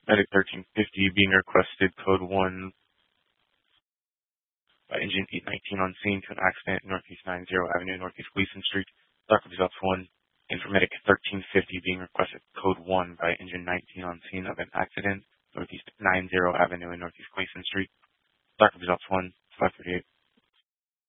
Medic 1350 being requested, code 1 by engine 819 on scene to an accident Northeast 90 Avenue, Northeast Gleason Street. Doc results 1. And for Medic 1350 being requested, code 1 by engine 19 on scene of an accident Northeast 90 Avenue and Northeast Gleason Street. Doc results 1, 538.